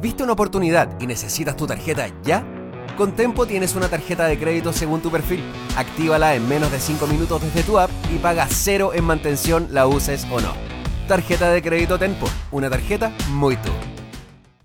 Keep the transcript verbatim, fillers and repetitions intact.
¿Viste una oportunidad y necesitas tu tarjeta ya? Con Tempo tienes una tarjeta de crédito según tu perfil. Actívala en menos de cinco minutos desde tu app y paga cero en mantención, la uses o no. Tarjeta de crédito Tempo, una tarjeta muy tú.